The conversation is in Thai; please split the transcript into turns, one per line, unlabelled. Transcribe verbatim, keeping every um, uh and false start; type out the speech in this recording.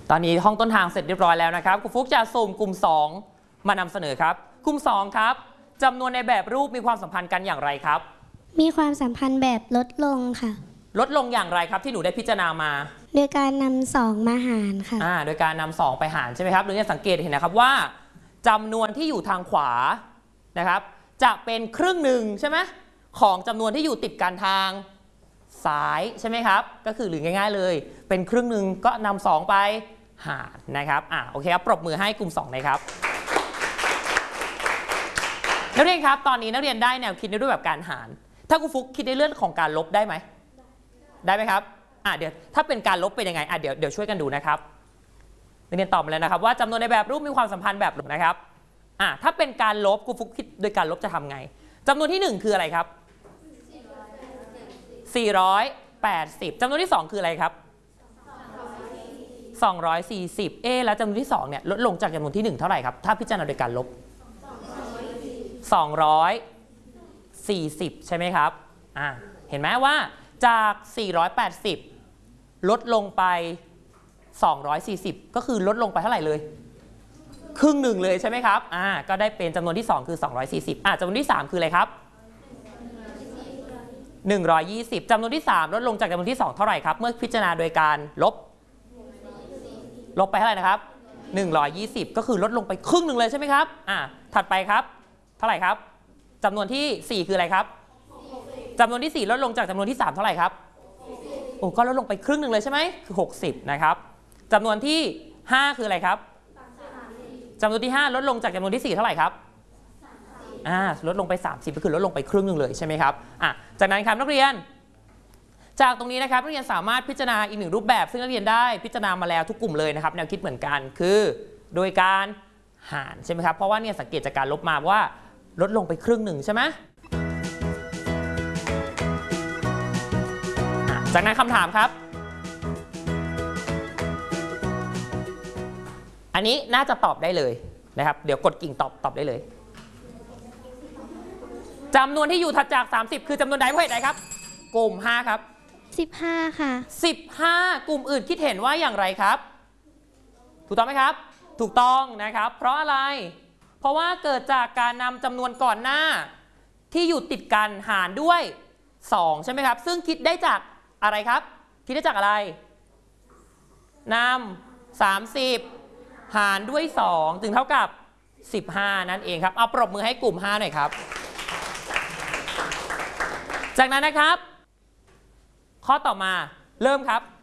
ตอนนี้ห้องต้นทางเสร็จเรียบร้อยแล้วนะครับครูฟุกจะสุ่มกลุ่มสองมานำเสนอครับกลุ่มสองครับจำนวนในแบบรูปมีความสัมพันธ์กันอย่างไรครับ
มีความสัมพันธ์แบบลดลงค่ะ
ลดลงอย่างไรครับที่หนูได้พิจารณามา
โดยการนำสองมาหารค่ะ
อ่าโดยการนำสองไปหารใช่ไหมครับหรือจะสังเกตเห็นนะครับว่าจำนวนที่อยู่ทางขวานะครับจะเป็นครึ่งหนึ่งใช่ไหมของจำนวนที่อยู่ติดกันทางซ้ายใช่ไหมครับก็คือหรือง่ายๆเลยเป็นครึ่งหนึ่งก็นำสองไปหารนะครับอ่าโอเคครับปรบมือให้กลุ่มสองเลยครับนักเรียนครับตอนนี้นักเรียนได้แนวคิดในรูปแบบการหารถ้าครูฟุกคิดในเรื่องของการลบได้ไหมได้ไหมครับอ่ะเดี๋ยวถ้าเป็นการลบเป็นยังไงอ่ะเดี๋ยวเดี๋ยวช่วยกันดูนะครับนักเรียนตอบมาแล้วนะครับว่าจำนวนในแบบรูปมีความสัมพันธ์แบบลบนะครับอ่ะถ้าเป็นการลบครูฟุกคิดโดยการลบจะทำไงจำนวนที่หนึ่งคืออะไรครับสี่ร้อยแปดสิบจำนวนที่สองคืออะไรครับสองร้อยสี่สิบเอ๊แล้วจำนวนที่สองเนี่ยลดลงจากจำนวนที่หนึ่งเท่าไหร่ครับถ้าพิจารณาโดยการลบสองร้อยสี่สิบใช่ไหมครับอ่าเห็นไหมว่าจากสี่ร้อยแปดสิบลดลงไปสองร้อยสี่สิบก็คือลดลงไปเท่าไหร่เลยครึ่งหนึ่งเลยใช่ไหมครับอ่าก็ได้เป็นจำนวนที่สองคือสองร้อยสี่สิบอ่าจำนวนที่สามคืออะไรครับหนึ่งร้อยยี่สิบจำนวนที่สามลดลงจากจำนวนที่สองเท่าไหร่ครับเมื่อพิจารณาโดยการลบลบไปเท่าไหร่นะครับหนึ่งร้อยยี่สิบก็คือลดลงไปครึ่งหนึ่งเลยใช่ไหมครับอ่าถัดไปครับเท่าไหร่ครับจำนวนที่สี่คืออะไรครับจำนวนที่สี่ลดลงจากจำนวนที่สามเท่าไหร่ครับโอ้ก็ลดลงไปครึ่งหนึ่งเลยใช่ไหมคือหกสิบนะครับจำนวนที่ห้าคืออะไรครับจำนวนที่ห้าลดลงจากจำนวนที่สี่เท่าไหร่ครับอ่าลดลงไปสามสิบก็คือลดลงไปครึ่งหนึ่งเลยใช่ไหมครับอ่ะจากนั้นครับนักเรียนจากตรงนี้นะครับนักเรียนสามารถพิจารณาอีกหนึ่งรูปแบบซึ่งนักเรียนได้พิจารณามาแล้วทุกกลุ่มเลยนะครับแนวคิดเหมือนกันคือโดยการหารใช่ไหมครับเพราะว่าเนี่ยสังเกตจากการลบมาว่าลดลงไปครึ่งหนึ่งใช่ไหมจากนั้นคำถามครับอันนี้น่าจะตอบได้เลยนะครับเดี๋ยวกดกิ่งตอบตอบได้เลยจำนวนที่อยู่ถัดจากสามสิบคือจำนวนใดประเภทใดครับกลุ่มห้าครับ
สิบห้าค่ะ
สิบห้ากลุ่มอื่นคิดเห็นว่าอย่างไรครับถูกต้องไหมครับถูกต้องนะครับเพราะอะไรเพราะว่าเกิดจากการนำจำนวนก่อนหน้าที่อยู่ติดกันหารด้วยสองใช่ไหมครับซึ่งคิดได้จากอะไรครับคิดได้จากอะไรนำสามสิบหารด้วยสองจึงเท่ากับสิบห้านั่นเองครับเอาปรบมือให้กลุ่มห้าหน่อยครับจากนั้นนะครับข้อต่อมาเริ่มครับ